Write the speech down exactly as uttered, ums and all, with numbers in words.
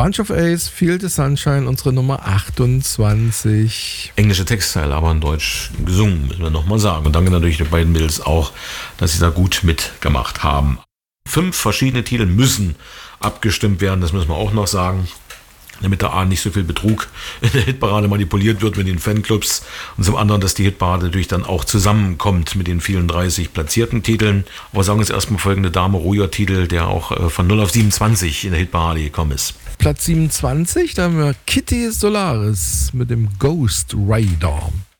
Bunch of Ace, Feel the Sunshine, unsere Nummer achtundzwanzig. Englische Textteile, aber in Deutsch gesungen, müssen wir nochmal sagen. Und danke natürlich den beiden Mädels auch, dass sie da gut mitgemacht haben. Fünf verschiedene Titel müssen abgestimmt werden, das müssen wir auch noch sagen, damit da A nicht so viel Betrug in der Hitparade manipuliert wird mit den Fanclubs und zum anderen, dass die Hitparade natürlich dann auch zusammenkommt mit den vielen dreißig platzierten Titeln. Aber sagen wir jetzt erstmal folgende Dame, ruhiger Titel, der auch von null auf siebenundzwanzig in der Hitparade gekommen ist. Platz siebenundzwanzig, da haben wir Kitty Solaris mit dem Ghost Rider.